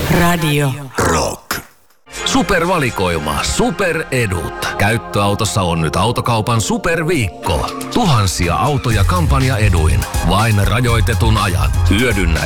Radio Rock. Supervalikoima, superedut. Käyttöautossa on nyt Autokaupan superviikko. Tuhansia autoja kampanjaeduin. Vain rajoitetun ajan. Hyödynnä